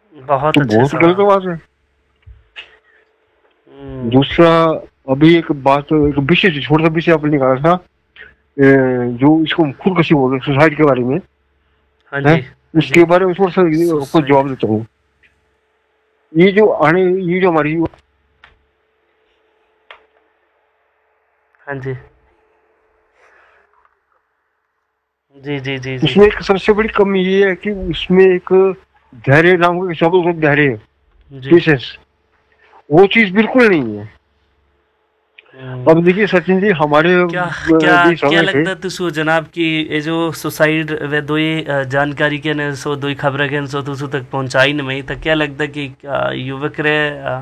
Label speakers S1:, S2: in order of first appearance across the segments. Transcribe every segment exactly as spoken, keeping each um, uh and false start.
S1: बहुत
S2: तो
S1: अच्छे
S2: बहुत गलत
S1: सवाल।
S2: बात है।
S1: हम्म।
S2: दूसरा, अभी एक बात, एक विषय छोटा सा विषय आपने निकाला था, अ, जो इसको खुदकुशी बोलते हैं, सुसाइड के बारे में
S1: हाँ
S2: है।
S1: जी। हाँ
S2: इसके
S1: जी।
S2: बारे में थोड़ा सा आपको
S1: सुसाइड।
S2: जवाब देता हूँ। ये जो आने ये जो हमारी,
S1: हाँ जी। जी जी जी जी।
S2: इसमें एक सबसे बड़ी कमी ये है कि उसमें एक धैर्य नाम का शब्द होता है, धैर्य,
S1: जी।
S2: पेशेंस, वो चीज बिल्कुल नहीं है।
S1: हम्म।
S2: अब देखिए सचिन जी, हमारे
S1: क्या
S2: अ,
S1: क्या
S2: जो
S1: क्या
S2: समय थे।
S1: लगता है तुसु जनाब कि ये जो सुसाइड वे दो ही अ, जानकारी के ने सो दो ही खबर के ने सो तुसु तक पहुंचाई न मई तक क्या लगता है कि अ, युवक रे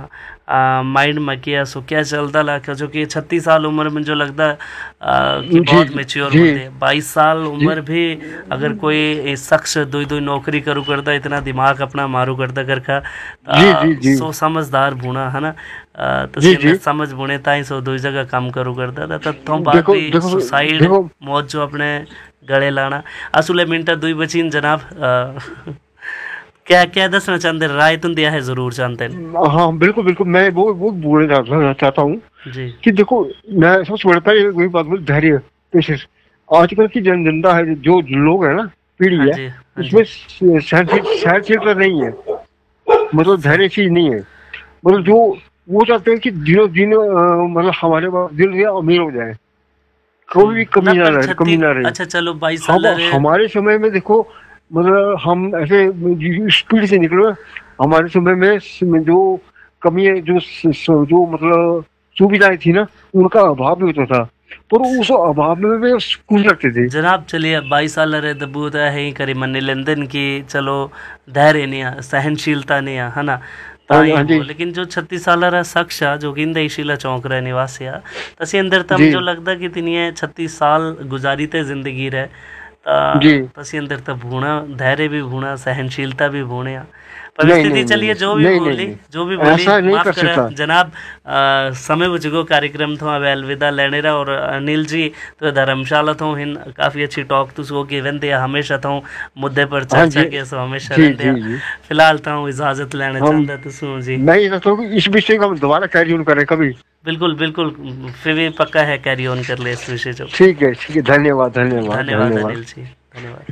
S1: माइंड में क्या सो क्या चलता ला जो कि छत्तीस साल उम्र में जो लगता है अ, कि
S2: जी
S1: बहुत मेच्योर
S2: जी
S1: बंदे बाईस साल
S2: जी
S1: उम्र भी अगर कोई ए शख्स दो दो नौकरी करू करता इतना दिमाग अपना मारू करता करखा
S2: जी जी
S1: अ,
S2: जी
S1: सो समझदार भूना है ना अ,
S2: जी
S1: तसी
S2: जी।
S1: अंदर समझ बुने ताई सो दो जगह काम करू करता था तो बाद
S2: देखो
S1: भी
S2: देखो
S1: सुसाइड
S2: देखो।
S1: मौत जो अपने गले लाना असुले मिनटा दुई बचीन जनाब अ, क्या क्या दसना चाहते राय तुम दिया है जरूर चाहते हैं।
S2: हाँ बिल्कुल बिल्कुल, मैं वो वो बोलना चाहता चाहता हूँ
S1: जी।
S2: कि देखो, मैं सबसे बड़ा पहले वही बात बोली, धैर्य, पेशेंस। आजकल की जन जनता है, जो लोग है ना, पीढ़ी
S1: हाँ
S2: है,
S1: जी। हाँ
S2: इसमें
S1: जी।
S2: सहनशील सहनशीलता नहीं है, मतलब
S1: सह,
S2: धैर्य चीज नहीं है। मतलब जो वो चाहते हैं कि दिनों दिन अ, मतलब हमारे पास दिन दिन अमीर हो जाए, कोई भी
S1: हम्म, ना
S2: कमी ना
S1: पर
S2: रहे, कमी
S1: छत्तीस
S2: ना रहे।
S1: अच्छा चलो बाईस साल
S2: हम
S1: रे।
S2: हमारे समय में देखो, मतलब हम ऐसे स्पीड से निकले। हमारे समय में स- जो कमी है, जो स- स- जो मतलब सुविधाएं थी ना, उनका अभाव भी होता था, पर उस अभाव में भी खुश लगते थे।
S1: जनाब चलिए बाईस साल रहे दबूत है ही करी मन लेनदेन की चलो धैर्य नहीं है सहनशीलता नहीं है है ना
S2: हाँ
S1: ताई
S2: हाँ
S1: वो
S2: जी
S1: लेकिन जो छत्तीस साल रहा शख्स है जो कि इंदे शीला चौंक रहे निवासी है तसी अंदर तम
S2: जी
S1: जो लगता कि तिनिये छत्तीस साल गुजारी थे जिंदगी रहे
S2: जी।
S1: ता तसी अंदर तब भूना धैर्य भी भूना सहनशीलता भी भूने
S2: नहीं
S1: परिस्थिति
S2: नहीं नहीं
S1: चलिए जो भी
S2: नहीं नहीं
S1: बोली
S2: नहीं,
S1: जो भी बोली
S2: ऐसा नहीं
S1: माफ
S2: कर
S1: करा
S2: सकता।
S1: जनाब अ, समय बुझगो कार्यक्रम थो अब अलविदा लेने रहा और अनिल जी तो धर्मशाला थो हिन काफ़ी अच्छी टॉक तो सो की रहते हमेशा थो मुद्दे पर
S2: हाँ
S1: चर्चा
S2: जी
S1: के सो हमेशा
S2: जी
S1: रहते
S2: जी जी।
S1: फिलहाल तो इजाज़त लेना
S2: हम
S1: चाहता तो सो जी
S2: मैं ये चाहता हूँ कि इस विषय को हम दोबारा कैरी ऑन करें कभी।
S1: बिल्कुल बिल्कुल फिर भी पक्का है कैरी ऑन कर ले इस विषय जो
S2: ठीक है ठीक है, धन्यवाद धन्यवाद
S1: धन्यवाद
S2: धन्यवाद।
S1: अनिल जी धन्यवाद।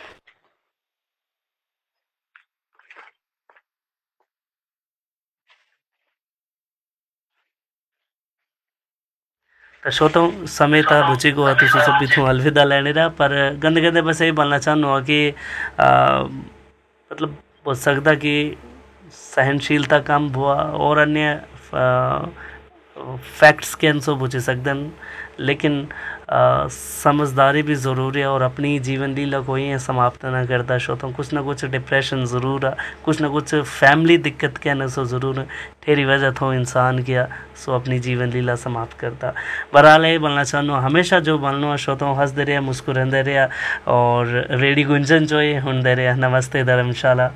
S1: तो श्रोता समय था बुची को तो सब भी थू अलविदा लेने रहा पर गंदे गंदे बस यही बोलना चाहूँ कि आ, मतलब हो सकता कि सहनशीलता कम हुआ और अन्य फैक्ट्स कैन सो पूछ सकते हैं लेकिन आ, समझदारी भी ज़रूरी है और अपनी जीवन लीला को ही समाप्त ना करता शो तो कुछ ना कुछ डिप्रेशन ज़रूर है कुछ ना कुछ फैमिली दिक्कत क्या ना सो ज़रूर है तेरी वजह तो इंसान किया सो अपनी जीवन लीला समाप्त करता बहरहाल ये बोलना चाहूँ हमेशा जो बोलना शो तो हंसते रहे मुस्कुराते रहे और रेडी गुंजन जो है हुंदे रहे नमस्ते धर्मशाला।